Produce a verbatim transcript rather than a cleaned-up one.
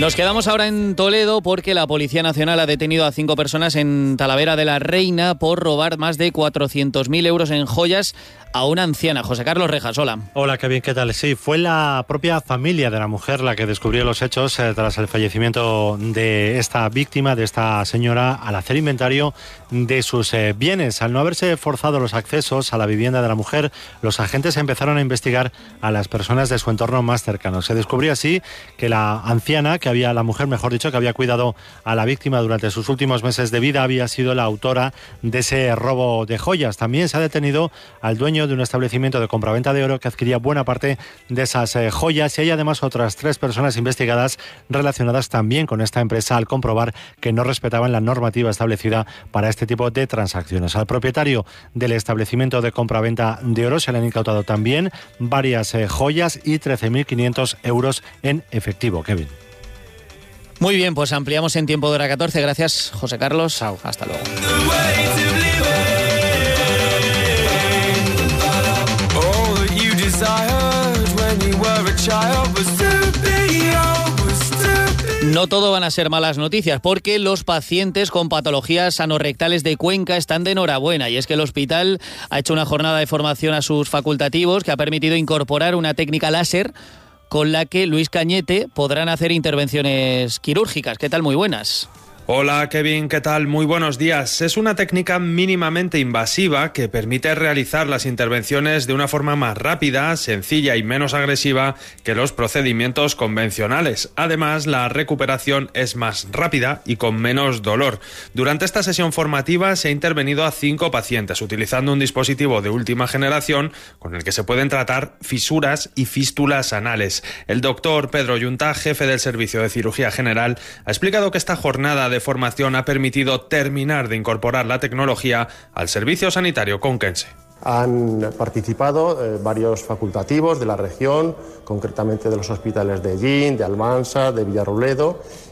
Nos quedamos ahora en Toledo porque la Policía Nacional ha detenido a cinco personas en Talavera de la Reina por robar más de cuatrocientos mil euros en joyas a una anciana. José Carlos Rejas, hola. Hola, qué bien, ¿qué tal? Sí, fue la propia familia de la mujer la que descubrió los hechos eh, tras el fallecimiento de esta víctima, de esta señora, al hacer inventario de sus eh, bienes. Al no haberse forzado los accesos a la vivienda de la mujer, los agentes empezaron a investigar a las personas de su entorno más cercano. Se descubrió así que la anciana, que había, la mujer, mejor dicho, que había cuidado a la víctima durante sus últimos meses de vida, había sido la autora de ese robo de joyas. También se ha detenido al dueño de un establecimiento de compraventa de oro que adquiría buena parte de esas eh, joyas, y hay además otras tres personas investigadas relacionadas también con esta empresa al comprobar que no respetaban la normativa establecida para este tipo de transacciones. Al propietario del establecimiento de compraventa de oro se le han incautado también varias eh, joyas y trece mil quinientos euros en efectivo. Kevin. Muy bien, pues ampliamos en tiempo de hora catorce. Gracias, José Carlos. Chao. Hasta luego. No todo van a ser malas noticias, porque los pacientes con patologías anorrectales de Cuenca están de enhorabuena, y es que el hospital ha hecho una jornada de formación a sus facultativos que ha permitido incorporar una técnica láser con la que Luis Cañete podrán hacer intervenciones quirúrgicas. ¿Qué tal? Muy buenas. Hola Kevin, ¿qué tal? Muy buenos días. Es una técnica mínimamente invasiva que permite realizar las intervenciones de una forma más rápida, sencilla y menos agresiva que los procedimientos convencionales. Además, la recuperación es más rápida y con menos dolor. Durante esta sesión formativa se ha intervenido a cinco pacientes utilizando un dispositivo de última generación con el que se pueden tratar fisuras y fístulas anales. El doctor Pedro Yunta, jefe del Servicio de Cirugía General, ha explicado que esta jornada de formación ha permitido terminar de incorporar la tecnología al servicio sanitario conquense. Han participado eh, varios facultativos de la región, concretamente de los hospitales de Ellín, de Almansa, de Villarrobledo,